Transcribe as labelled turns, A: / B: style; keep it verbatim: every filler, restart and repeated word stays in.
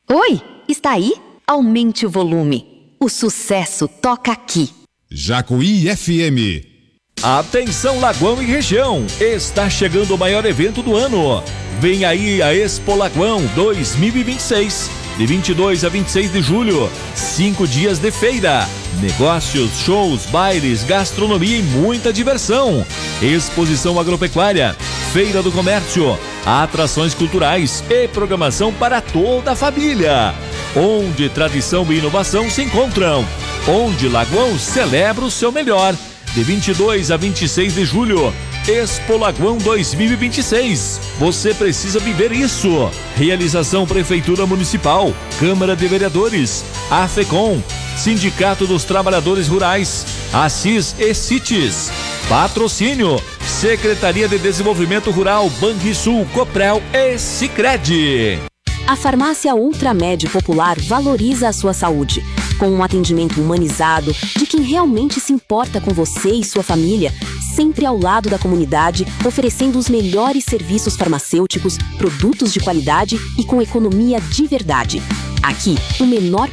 A: Oi, está aí? Aumente o volume. O sucesso toca aqui.
B: Jacuí F M.
C: Atenção Lagoão e região, está chegando o maior evento do ano. Vem aí a Expo Lagoão dois mil e vinte e seis, de vinte e dois a vinte e seis de julho. Cinco dias de feira, negócios, shows, bailes, gastronomia e muita diversão. Exposição agropecuária, feira do comércio, atrações culturais e programação para toda a família. Onde tradição e inovação se encontram. Onde Lagoão celebra o seu melhor. De vinte e dois a vinte e seis de julho, Expo Lagoão dois mil e vinte e seis. Você precisa viver isso. Realização Prefeitura Municipal, Câmara de Vereadores, AFECOM, Sindicato dos Trabalhadores Rurais, Assis e CITES. Patrocínio, Secretaria de Desenvolvimento Rural, Banrisul, Coprel e Sicredi.
D: A Farmácia Ultramed Popular valoriza a sua saúde, com um atendimento humanizado de quem realmente se importa com você e sua família, sempre ao lado da comunidade, oferecendo os melhores serviços farmacêuticos, produtos de qualidade e com economia de verdade. Aqui, o menor